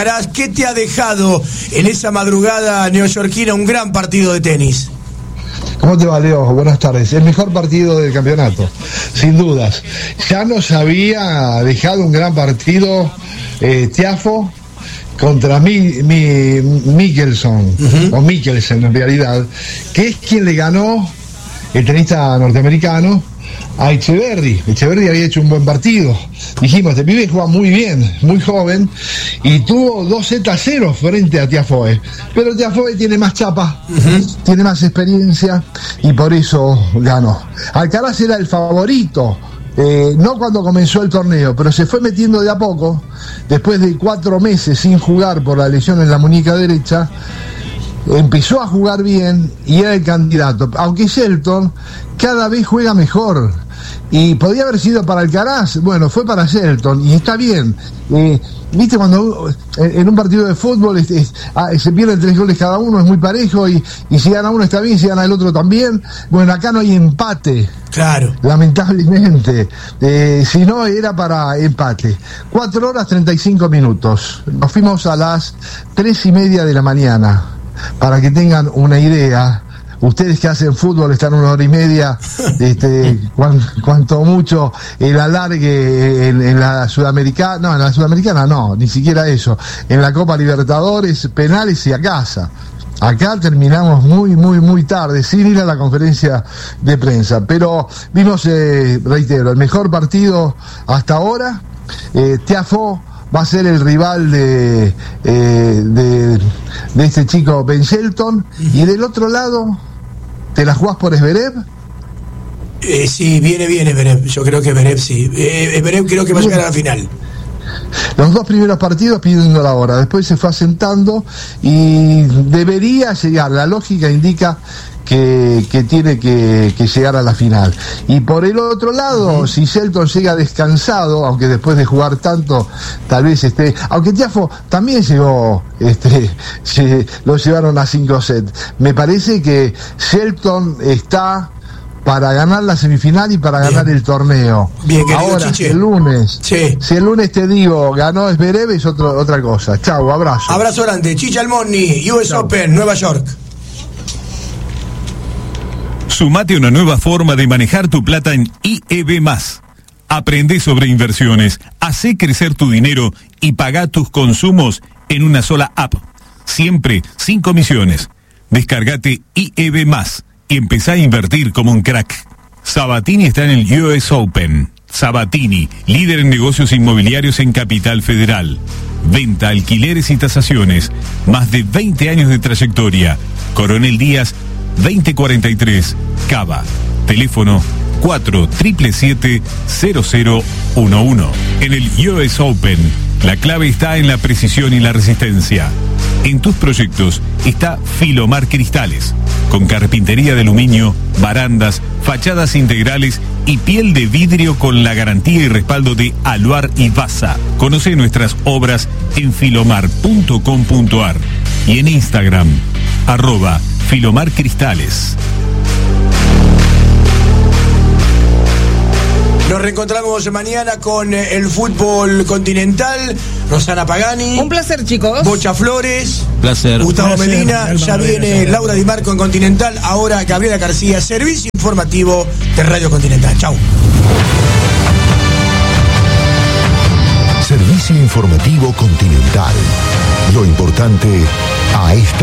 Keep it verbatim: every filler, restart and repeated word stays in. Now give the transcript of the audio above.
¿Qué te ha dejado en esa madrugada neoyorquina un gran partido de tenis? ¿Cómo te va, Leo? Buenas tardes. El mejor partido del campeonato, sin dudas. Ya nos había dejado un gran partido eh, Tiafoe contra mi, mi, Mickelson, uh-huh. o Mickelsen en realidad, que es quien le ganó, el tenista norteamericano, a Echeverry. Echeverry había hecho un buen partido. Dijimos, este pibe juega muy bien, muy joven, y tuvo dos sets a cero frente a Tiafoe. Pero Tiafoe tiene más chapa, uh-huh. tiene más experiencia, y por eso ganó. Alcaraz era el favorito, eh, no cuando comenzó el torneo, pero se fue metiendo de a poco, después de cuatro meses sin jugar por la lesión en la muñeca derecha. Empezó a jugar bien y era el candidato, aunque Shelton cada vez juega mejor y podía haber sido para Alcaraz. Bueno, fue para Shelton y está bien. eh, viste cuando en un partido de fútbol es, es, ah, se pierden tres goles cada uno, es muy parejo, y, y si gana uno está bien, si gana el otro también. Bueno, acá no hay empate, claro, lamentablemente. eh, si no era para empate. Cuatro horas treinta y cinco minutos, nos fuimos a las tres y media de la mañana. Para que tengan una idea, ustedes que hacen fútbol están una hora y media, este, cuan, cuanto mucho el alargue en, en la Sudamericana, no, en la Sudamericana no, ni siquiera eso, en la Copa Libertadores, penales y a casa. Acá terminamos muy, muy, muy tarde, sin ir a la conferencia de prensa, pero vimos, eh, reitero, el mejor partido hasta ahora. eh, Tiafoe va a ser el rival de, eh, de, de este chico Ben Shelton. Y del otro lado, ¿te la jugás por Zverev? Eh, sí, viene bien Zverev. Yo creo que Zverev sí. Eh, Zverev creo que va a llegar a la final. Los dos primeros partidos pidiendo la hora, después se fue asentando y debería llegar. La lógica indica que, que tiene que, que llegar a la final. Y por el otro lado, uh-huh. si Shelton llega descansado, aunque después de jugar tanto, tal vez esté, aunque Tiafoe también llegó, este, se, lo llevaron a cinco sets. Me parece que Shelton está para ganar la semifinal y para Bien. ganar el torneo. Bien, ahora, Chiche. el lunes, sí. si el lunes te digo, ganó Zverev, es otro, otra cosa. Chau, abrazo. Abrazo grande. Chiche Almoni, U S Chau. Open, Nueva York. Sumate a una nueva forma de manejar tu plata en I E B más. Aprende sobre inversiones, hacé crecer tu dinero y pagá tus consumos en una sola app. Siempre sin comisiones. Descargate I E B más y empezá a invertir como un crack. Sabatini está en el U S Open. Sabatini, líder en negocios inmobiliarios en Capital Federal. Venta, alquileres y tasaciones. Más de veinte años de trayectoria. Coronel Díaz, veinte cuarenta y tres, Cava. Teléfono cuatro siete siete cero cero uno uno. En el U S Open, la clave está en la precisión y la resistencia. En tus proyectos está Filomar Cristales, con carpintería de aluminio, barandas, fachadas integrales y piel de vidrio con la garantía y respaldo de Aluar y Basa. Conoce nuestras obras en filomar punto com punto ar y en Instagram, arroba Filomar Cristales. Nos reencontramos mañana con el fútbol continental. Rosana Pagani. Un placer, chicos. Bocha Flores. Placer. Gustavo placer. Medina. Hermano, ya viene Laura Di Marco en Continental. Ahora Gabriela García. Servicio informativo de Radio Continental. Chau. Servicio informativo Continental. Lo importante a esta